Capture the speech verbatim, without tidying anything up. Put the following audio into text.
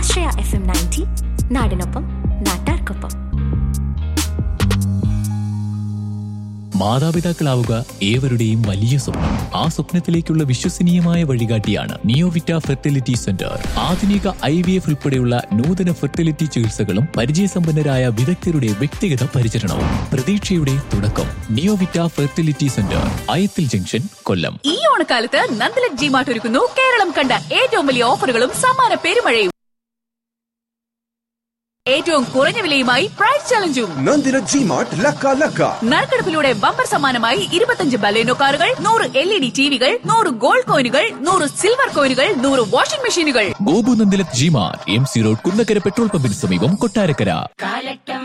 ആശ്രയ F M ninety, നാടിനൊപ്പം നാട്ടാർക്കൊപ്പം. മാതാപിതാക്കളാവുക ഏവരുടെയും വലിയ സ്വപ്നം. ആ സ്വപ്നത്തിലേക്കുള്ള വിശ്വസനീയമായ വഴികാട്ടിയാണ് നിയോവിറ്റ ഫെർട്ടിലിറ്റി സെന്റർ. ആധുനിക ഐ വി എഫ് ഉൾപ്പെടെയുള്ള നൂതന ഫെർട്ടിലിറ്റി ചികിത്സകളും പരിചയസമ്പന്നരായ വിദഗ്ധരുടെ വ്യക്തിഗത പരിചരണവും പ്രതീക്ഷയുടെ തുടക്കം. നിയോവിറ്റ ഫെർട്ടിലിറ്റി സെന്റർ, അയത്തിൽ ജംഗ്ഷൻ, കൊല്ലം. ഈ ഓണക്കാലത്ത് നന്ദലക് ജി മാർട്ട് ഒരുക്കുന്നു കേരളം കണ്ട ഏറ്റവും വലിയ ഓഫറുകളും സമ്മാന പെരുമഴയും. ഏറ്റവും കുറഞ്ഞ വിലയുമായി പ്രൈസ് ചലഞ്ചും. നന്ദിലക് ജി മാർട്ട് ലക്ക ലക്ക. നറുക്കെടുപ്പിലൂടെ ബമ്പർ സമ്മാനമായി ഇരുപത്തഞ്ച് ബലേനോ കാറുകൾ, നൂറ് എൽ ഇ ഡി ടിവികൾ, നൂറ് ഗോൾഡ് കോയിനുകൾ, നൂറ് സിൽവർ കോയിനുകൾ, നൂറ് വാഷിംഗ് മെഷീനുകൾ. Gopu Nandilath G mart, M C road, Kunnakkara petrol പമ്പിന് സമീപം, കൊട്ടാരക്കര.